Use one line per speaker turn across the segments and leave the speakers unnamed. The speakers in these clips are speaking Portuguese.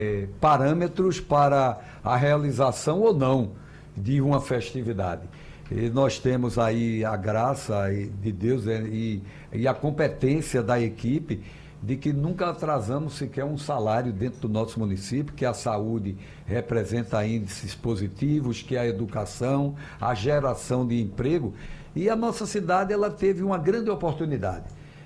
parâmetros para a realização ou não de uma festividade. E nós temos aí a graça de Deus e a competência da equipe de que nunca atrasamos sequer um salário dentro do nosso município, que a saúde representa índices positivos, que a educação, a geração de emprego. E a nossa cidade ela teve uma grande oportunidade.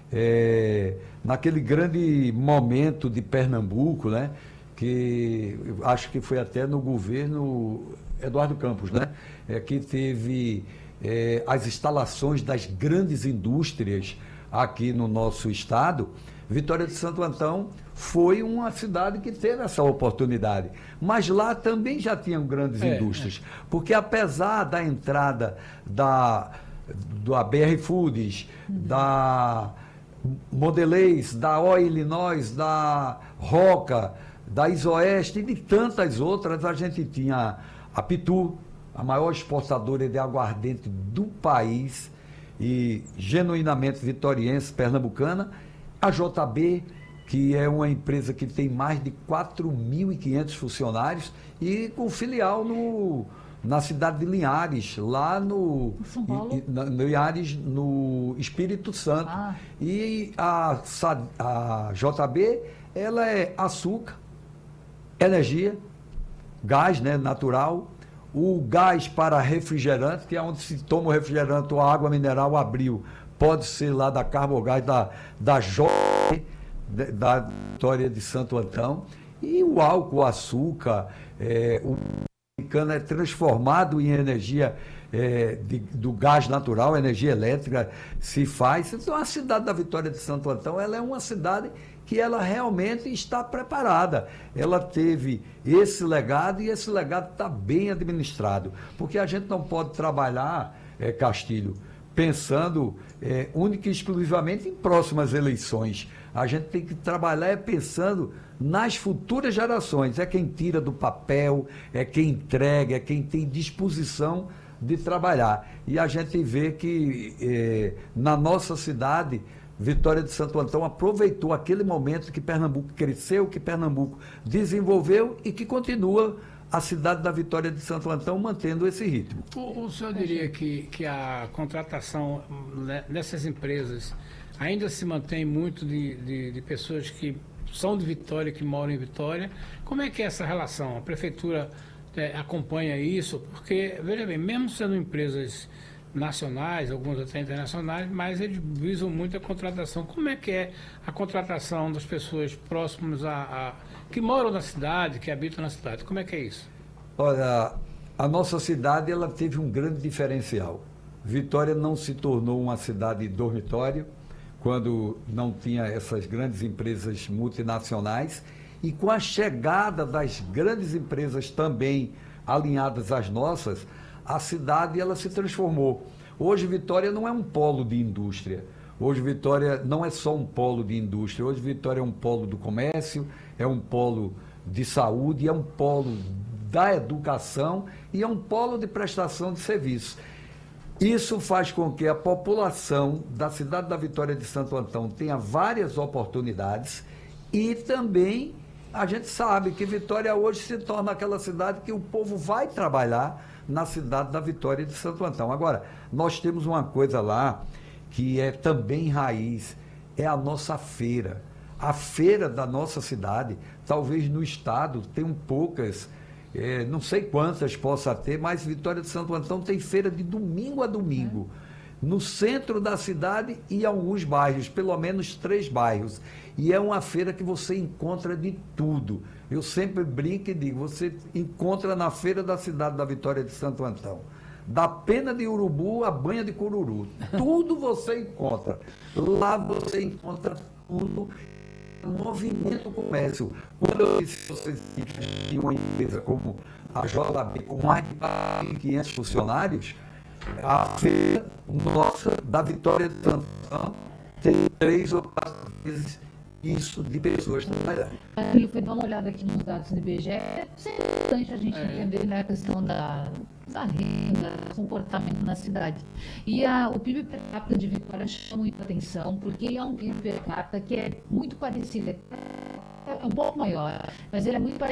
Naquele grande momento de Pernambuco, né, que acho que foi até no governo Eduardo Campos, né, que teve as instalações das grandes indústrias aqui no nosso estado. Vitória de Santo Antão foi uma cidade que teve essa oportunidade, mas lá também já tinham grandes indústrias, porque apesar da entrada da BR Foods, da Mondelez, da Oi Illinois, da Roca, da Isoeste e de tantas outras, a gente tinha a Pitu, a maior exportadora de aguardente do país e genuinamente vitoriense, pernambucana, a JB, que é uma empresa que tem mais de 4.500 funcionários e com filial na cidade de Linhares, lá no
São Paulo?
Linhares, no Espírito Santo. E a JB, ela é açúcar, energia, gás, né, natural, o gás para refrigerante, que é onde se toma o refrigerante ou a água mineral Abril, pode ser lá da Carbogás, da da Vitória de Santo Antão, e o álcool, o açúcar, o cana é transformado em energia do gás natural, energia elétrica se faz. Então a cidade da Vitória de Santo Antão, ela é uma cidade que ela realmente está preparada. Ela teve esse legado e esse legado está bem administrado, porque a gente não pode trabalhar, Castilho, pensando única e exclusivamente em próximas eleições. A gente tem que trabalhar pensando nas futuras gerações. É quem tira do papel, é quem entrega, é quem tem disposição de trabalhar. E a gente vê que na nossa cidade, Vitória de Santo Antão aproveitou aquele momento que Pernambuco cresceu, que Pernambuco desenvolveu e que continua a cidade da Vitória de Santo Antão mantendo esse ritmo.
O senhor diria que a contratação nessas empresas ainda se mantém muito de pessoas que são de Vitória, que moram em Vitória? Como é que é essa relação? A prefeitura acompanha isso? Porque, veja bem, mesmo sendo empresas nacionais, algumas até internacionais, mas eles visam muito a contratação. Como é que é a contratação das pessoas próximas que moram na cidade, que habitam na cidade? Como é que é isso?
Olha, a nossa cidade ela teve um grande diferencial. Vitória não se tornou uma cidade dormitório quando não tinha essas grandes empresas multinacionais, e com a chegada das grandes empresas também alinhadas às nossas, a cidade ela se transformou. Hoje Vitória não é um polo de indústria. Hoje Vitória não é só um polo de indústria. Hoje Vitória é um polo do comércio, é um polo de saúde, é um polo da educação e é um polo de prestação de serviços. Isso faz com que a população da cidade da Vitória de Santo Antão tenha várias oportunidades e também a gente sabe que Vitória hoje se torna aquela cidade que o povo vai trabalhar na cidade da Vitória de Santo Antão. Agora, nós temos uma coisa lá que é também raiz, é a nossa feira. A feira da nossa cidade, talvez no estado tenham poucas, não sei quantas possa ter, mas Vitória de Santo Antão tem feira de domingo a domingo, no centro da cidade e em alguns bairros, pelo menos 3 bairros. E é uma feira que você encontra de tudo. Eu sempre brinco e digo, você encontra na feira da cidade da Vitória de Santo Antão, da pena de urubu à banha de cururu. Tudo você encontra. Lá você encontra tudo. Movimento comércio. Quando eu disse que vocês tinham uma empresa como a JB, com mais de 500 funcionários, a feira nossa da Vitória de Santo Antão tem 3 ou 4 vezes isso de pessoas trabalhando.
Eu fui dar uma olhada aqui nos dados do IBGE. É importante a gente entender, né, a questão da renda, do comportamento na cidade. E o PIB per capita de Vitória chama muita atenção, porque ele é um PIB per capita que é muito parecido, é um pouco maior, mas ele é muito parecido